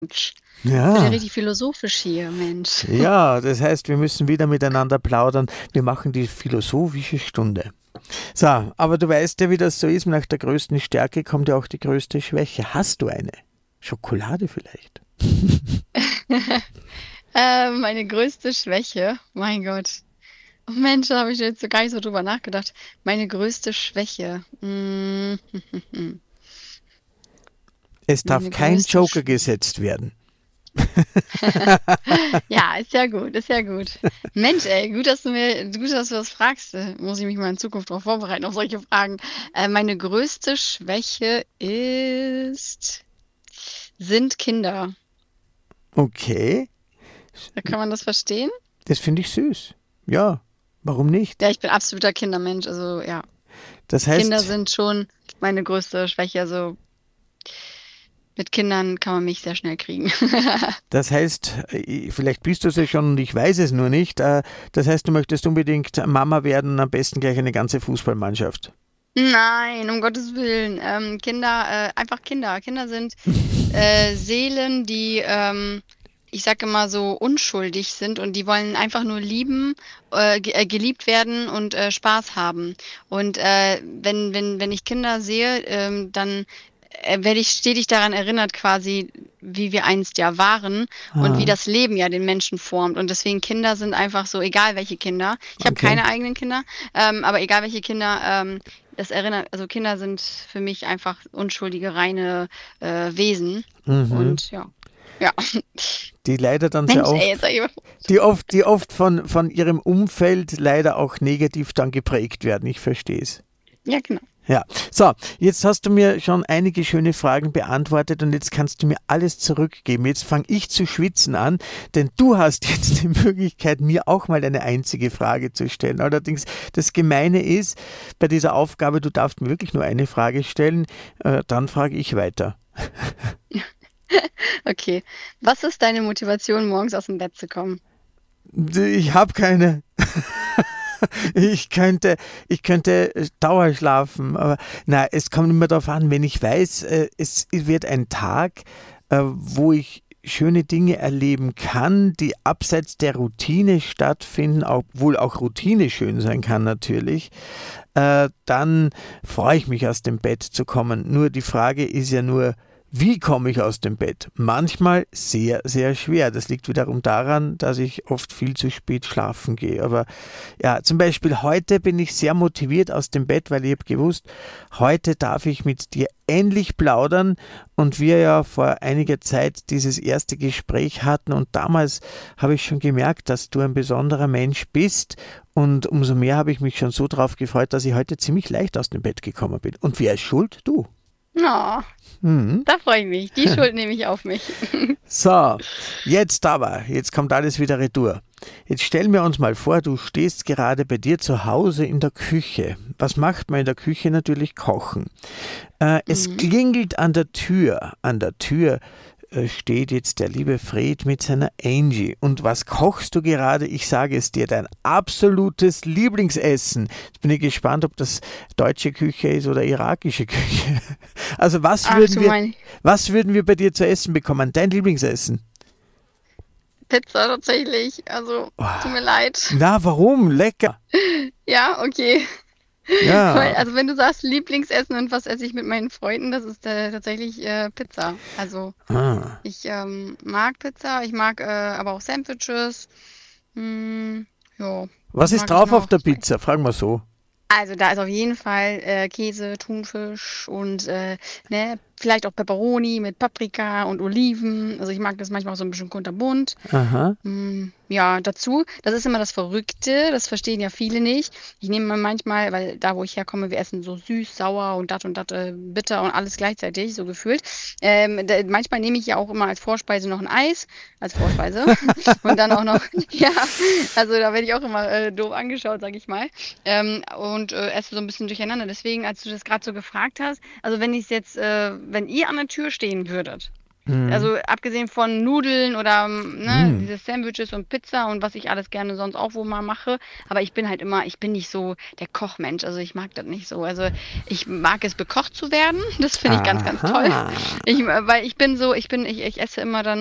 Wird ja Ja, richtig philosophisch hier, Mensch. ja, das heißt, wir müssen wieder miteinander plaudern. Wir machen die philosophische Stunde. So, aber du weißt ja, wie das so ist. Nach der größten Stärke kommt ja auch die größte Schwäche. Hast du eine? Schokolade vielleicht? Meine größte Schwäche, mein Gott. Oh Mensch, da habe ich jetzt so gar nicht so drüber nachgedacht. Meine größte Schwäche. Es darf Meine kein größte Joker Schwäche. gesetzt werden. Ja, ist ja gut, ist ja gut. Mensch, ey, gut, dass du das fragst. Muss ich mich mal in Zukunft darauf vorbereiten, auf solche Fragen. Meine größte Schwäche sind Kinder. Okay, Kann man das verstehen? das finde ich süß. Ja, warum nicht? Ja, ich bin absoluter Kindermensch. Also ja, Das Kinder heißt, sind schon meine größte Schwäche. Also mit Kindern kann man mich sehr schnell kriegen. vielleicht bist du es ja schon und ich weiß es nur nicht. Das heißt, du möchtest unbedingt Mama werden, am besten gleich eine ganze Fußballmannschaft. Nein, um Gottes Willen. Einfach Kinder. Kinder sind Seelen, die, ich sage immer so, unschuldig sind und die wollen einfach nur lieben, geliebt werden und Spaß haben. Und wenn ich Kinder sehe, dann werde ich stetig daran erinnert, quasi, wie wir einst ja waren und wie Ah, das Leben ja den Menschen formt. Und deswegen Kinder sind einfach so, egal welche Kinder. Ich habe okay. keine eigenen Kinder, aber egal welche Kinder, also Kinder sind für mich einfach unschuldige, reine Wesen. Mhm. Und ja. Ja. Die leider dann sehr Mensch, ey, jetzt oft, sag ich mal. die oft von ihrem Umfeld leider auch negativ dann geprägt werden. Ich verstehe es. Ja, genau. Ja, so, jetzt hast du mir schon einige schöne Fragen beantwortet und jetzt kannst du mir alles zurückgeben. Jetzt fange ich zu schwitzen an, denn du hast jetzt die Möglichkeit, mir auch mal eine einzige Frage zu stellen. Allerdings, das Gemeine ist, bei dieser Aufgabe, du darfst mir wirklich nur eine Frage stellen, dann frage ich weiter. Okay. Was ist deine Motivation, morgens aus dem Bett zu kommen? Ich habe keine. Ich könnte, ich könnte Dauerschlafen, aber na, es kommt immer darauf an, wenn ich weiß, es wird ein Tag, wo ich schöne Dinge erleben kann, die abseits der Routine stattfinden, obwohl auch Routine schön sein kann natürlich, dann freue ich mich aus dem Bett zu kommen. Nur die Frage ist ja nur, wie komme ich aus dem Bett? Manchmal sehr, sehr schwer. Das liegt wiederum daran, dass ich oft viel zu spät schlafen gehe. Aber ja, zum Beispiel heute bin ich sehr motiviert aus dem Bett, weil ich habe gewusst, heute darf ich mit dir endlich plaudern und wir ja vor einiger Zeit dieses erste Gespräch hatten und damals habe ich schon gemerkt, dass du ein besonderer Mensch bist und umso mehr habe ich mich schon so drauf gefreut, dass ich heute ziemlich leicht aus dem Bett gekommen bin. Und wer ist schuld? Du. Oh, Hm. da freue ich mich. Die Schuld nehme ich auf mich. So, jetzt kommt alles wieder retour. Jetzt stellen wir uns mal vor, du stehst gerade bei dir zu Hause in der Küche. Was macht man in der Küche? Natürlich kochen. Es Mhm. klingelt an der Tür. An der Tür steht jetzt der liebe Fred mit seiner Angie. Und was kochst du gerade? Ich sage es dir, dein absolutes Lieblingsessen. Jetzt bin ich gespannt, ob das deutsche Küche ist oder irakische Küche. Also Ach du mein was würden wir bei dir zu essen bekommen? Dein Lieblingsessen? Pizza tatsächlich. Also, tut Oh, mir leid. na, warum? Lecker. Ja, okay. Ja. Also wenn du sagst Lieblingsessen und was esse ich mit meinen Freunden, das ist tatsächlich Pizza. Also Ah. ich mag Pizza, ich mag aber auch Sandwiches. Hm, ja, Was was ist mag ich drauf auf noch? der Pizza? Fragen wir so. Also da ist auf jeden Fall Käse, Thunfisch und ne, vielleicht auch Peperoni mit Paprika und Oliven. Also ich mag das manchmal auch so ein bisschen kunterbunt. Aha. Ja, dazu, das ist immer das Verrückte, das verstehen ja viele nicht. Ich nehme mal manchmal, weil da, wo ich herkomme, wir essen so süß, sauer und dat, bitter und alles gleichzeitig, so gefühlt. Manchmal nehme ich ja auch immer als Vorspeise noch ein Eis, als Vorspeise. Und dann auch noch, ja, also da werde ich auch immer doof angeschaut, sag ich mal. Und esse so ein bisschen durcheinander. Deswegen, als du das gerade so gefragt hast, also wenn ihr an der Tür stehen würdet, Mhm. Also abgesehen von Nudeln oder ne, Mhm. diese Sandwiches und Pizza und was ich alles gerne sonst auch wo mal mache. Aber ich bin nicht so der Kochmensch. Also ich mag das nicht so. Also ich mag es, bekocht zu werden. Das finde ich ganz, ganz toll. Aha. Weil ich bin so, ich esse immer dann